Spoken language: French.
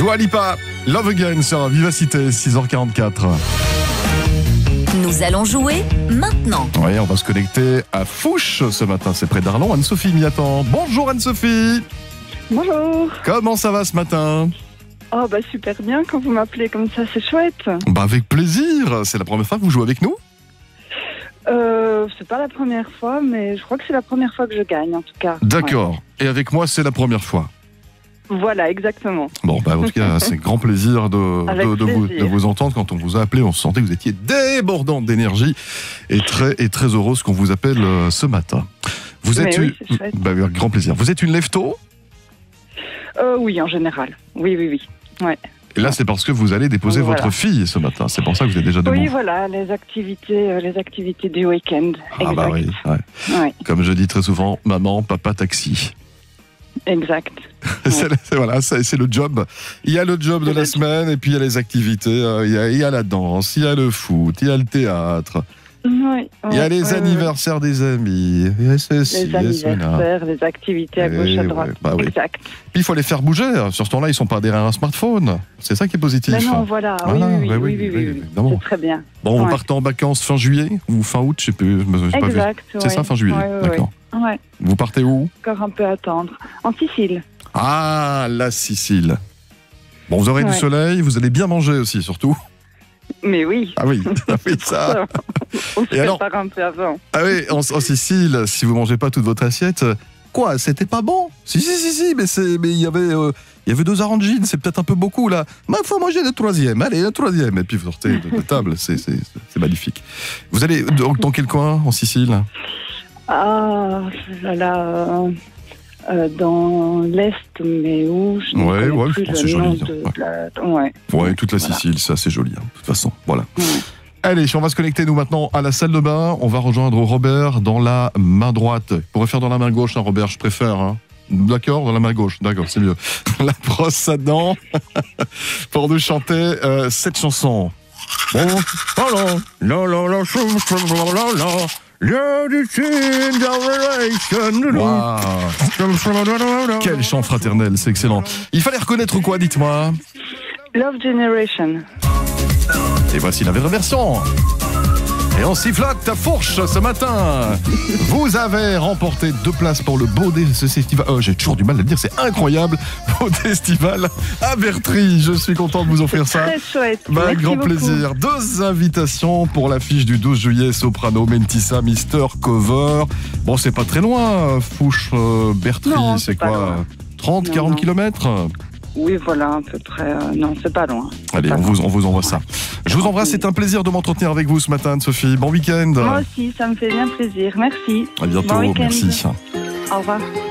Dua Lipa, Love Again sur Vivacité, 6h44. Nous allons jouer maintenant. Oui, on va se connecter à Fouche ce matin, c'est près d'Arlon. Anne-Sophie m'y attend. Bonjour Anne-Sophie. Bonjour. Comment ça va ce matin? Oh bah super bien quand vous m'appelez comme ça, c'est chouette. Bah avec plaisir, c'est la première fois que vous jouez avec nous? C'est pas la première fois, mais je crois que c'est la première fois que je gagne en tout cas. D'accord, Ouais. et avec moi c'est la première fois. Voilà, exactement. Bon, bah en tout cas, c'est grand plaisir de vous entendre. Quand on vous a appelé, on sentait que vous étiez débordante d'énergie et très heureuse qu'on vous appelle ce matin. Vous êtes oui, c'est chouette. Bah, avec grand plaisir. Vous êtes une lève-tôt? Oui, en général. Oui. Ouais. Et là, c'est parce que vous allez déposer Voilà. votre fille ce matin. C'est pour ça que vous êtes déjà debout. Oui, voilà, les activités du week-end. Ah bah oui, ouais. Ouais, Comme je dis très souvent, maman, papa, taxi. exact. C'est le job. Il y a le job de la semaine et puis il y a les activités. Il y a la danse, il y a le foot, il y a le théâtre, il y a les anniversaires des amis. Il y a ceci, les anniversaires, les activités à gauche, à droite. Bah oui. Exact. Puis il faut les faire bouger. Sur ce temps-là, ils sont pas derrière un smartphone. C'est ça qui est positif. Mais non, voilà. Oui, évidemment. c'est très bien. Bon, vous Ouais. partez en vacances fin juillet ou fin août, je sais plus. J'ai pas vu. Exact. C'est ça, fin juillet. D'accord. Ouais. Vous partez où? Encore un peu à attendre. En Sicile. Ah, la Sicile. Bon, vous aurez du Ouais. soleil, vous allez bien manger aussi, surtout. Mais oui. Ah oui, ça. On se Et alors prépare un peu avant. Ah oui, en Sicile, si vous mangez pas toute votre assiette, quoi, c'était pas bon? Si, mais il y avait 2 arrangines, c'est peut-être un peu beaucoup là. Mais il faut manger le 3e, allez, le 3e. Et puis vous sortez de table, c'est magnifique. Vous allez dans quel coin en Sicile? Ah, là, dans l'Est, mais où je ne connais ouais, plus je pense le que c'est nom joli, de hein. ouais. Ouais, toute la Voilà. Sicile, c'est assez joli, hein, de toute façon. Voilà. Ouais. Allez, on va se connecter nous maintenant à la salle de bain. On va rejoindre Robert dans la main droite. Vous pourrez faire dans la main gauche, hein, Robert, je préfère. Hein. D'accord, dans la main gauche, d'accord, c'est mieux. La brosse à dents pour nous chanter cette chanson. Bon, wow. Quel chant fraternel, c'est excellent. Il fallait reconnaître quoi, dites-moi? Love Generation. Et voici la vraie version. Et on sifflote ta fourche ce matin. Vous avez remporté 2 places pour le Baudet Festival. J'ai toujours du mal à le dire, c'est incroyable. Baudet Festival à Bertry. Je suis content de vous offrir ça. Très chouette. Bah, Merci grand beaucoup. plaisir. 2 invitations pour l'affiche du 12 juillet, Soprano, Mentissa, Mister Cover. Bon, c'est pas très loin, Fouche, Bertry, Non, c'est c'est pas quoi loin. 30, 40 Non. kilomètres? Oui, voilà, à peu près. Non, c'est pas loin. Allez, on vous envoie ça. Je vous embrasse, c'est un plaisir de m'entretenir avec vous ce matin, Sophie. Bon week-end. Moi aussi, ça me fait bien plaisir. Merci. À bientôt, Bon week-end. merci. Au revoir.